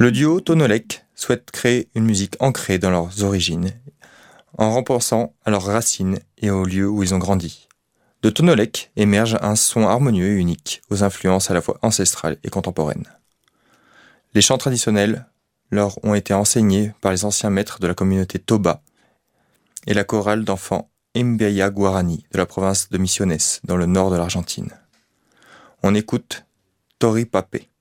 Le duo Tonolec souhaite créer une musique ancrée dans leurs origines, en repensant à leurs racines et aux lieux où ils ont grandi. De Tonolec émerge un son harmonieux et unique, aux influences à la fois ancestrales et contemporaines. Les chants traditionnels leur ont été enseignés par les anciens maîtres de la communauté Toba et la chorale d'enfants Mbeya Guarani de la province de Misiones, dans le nord de l'Argentine. On écoute Tori Pape.